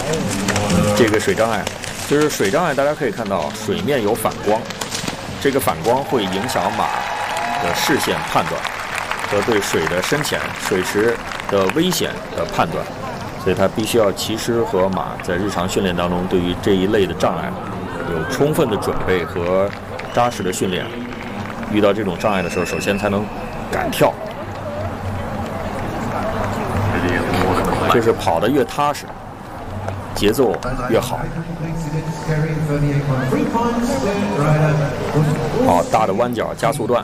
这个水障碍，就是水障碍，大家可以看到水面有反光，这个反光会影响马的视线判断和对水的深浅、水池的危险的判断，所以他必须要骑师和马在日常训练当中对于这一类的障碍有充分的准备和扎实的训练。遇到这种障碍的时候，首先才能敢跳，就是跑得越踏实，节奏越好。好，大的弯角加速段，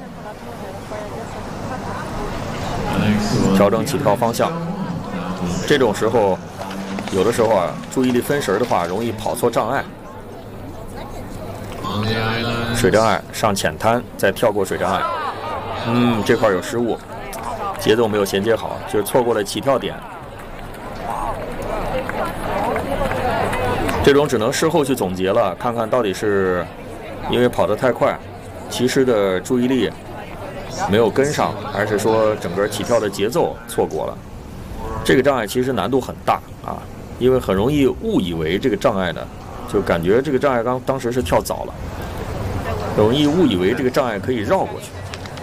调整起跳方向。这种时候，有的时候啊，注意力分神的话，容易跑错障碍。水障碍上浅滩，再跳过水障碍。这块有失误，节奏没有衔接好，就是错过了起跳点。这种只能事后去总结了，看看到底是因为跑得太快，骑师的注意力没有跟上，还是说整个起跳的节奏错过了。这个障碍其实难度很大啊，因为很容易误以为这个障碍呢，就感觉这个障碍当时是跳早了，容易误以为这个障碍可以绕过去。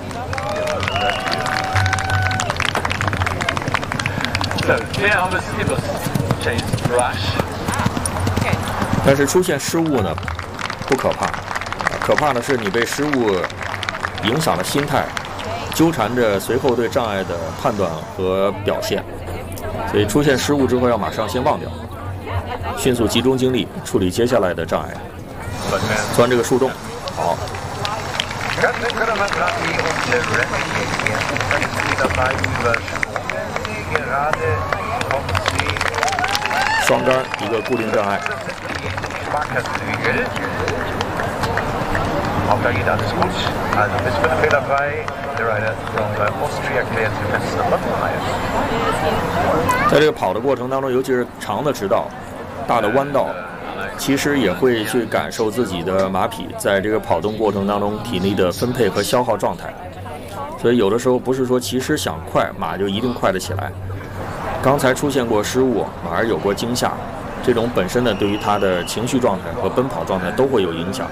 但是出现失误呢，不可怕，可怕的是你被失误影响了心态，纠缠着随后对障碍的判断和表现。所以出现失误之后要马上先忘掉，迅速集中精力处理接下来的障碍。钻这个树洞，好。双杆一个固定障碍。在这个跑的过程当中，尤其是长的直道、大的弯道，骑师也会去感受自己的马匹在这个跑动过程当中体力的分配和消耗状态。所以有的时候不是说骑师想快，马就一定快得起来。刚才出现过失误，马儿有过惊吓，这种本身呢，对于他的情绪状态和奔跑状态都会有影响。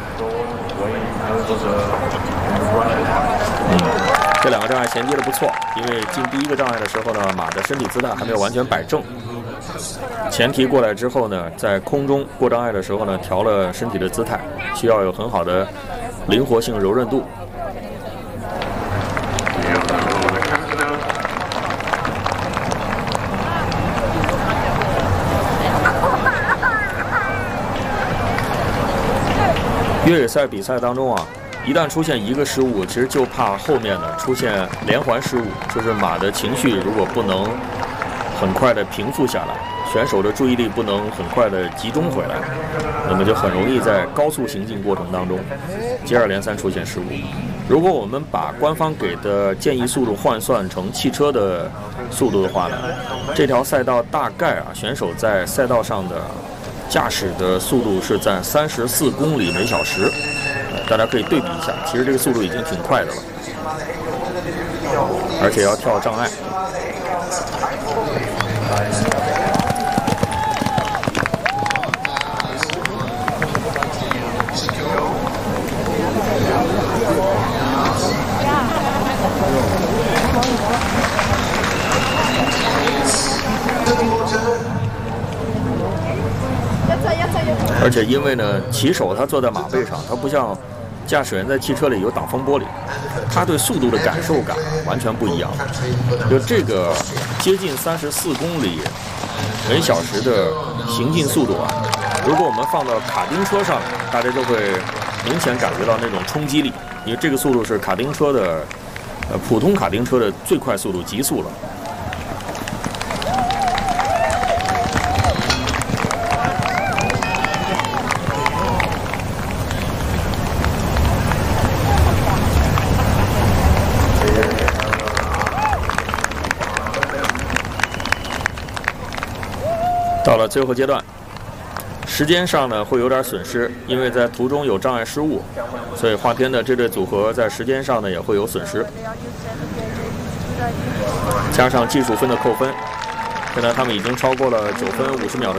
这两个障碍衔接的不错，因为进第一个障碍的时候呢，马的身体姿态还没有完全摆正。前提过来之后呢，在空中过障碍的时候呢，调了身体的姿态，需要有很好的灵活性、柔韧度。越野赛比赛当中啊，一旦出现一个失误，其实就怕后面呢出现连环失误，就是马的情绪如果不能很快的平复下来，选手的注意力不能很快的集中回来，那么就很容易在高速行进过程当中接二连三出现失误。如果我们把官方给的建议速度换算成汽车的速度的话呢，这条赛道大概啊，选手在赛道上的驾驶的速度是在34公里每小时，大家可以对比一下，其实这个速度已经挺快的了，而且要跳障碍。而且因为呢，骑手他坐在马背上，他不像驾驶员在汽车里有挡风玻璃，他对速度的感受感完全不一样。就这个接近34公里每小时的行进速度啊，如果我们放到卡丁车上，大家就会明显感觉到那种冲击力，因为这个速度是卡丁车的普通卡丁车的最快速度，极速了。到了最后阶段，时间上呢会有点损失，因为在途中有障碍失误，所以华天的这对组合在时间上呢也会有损失，加上技术分的扣分，现在他们已经超过了9分50秒的。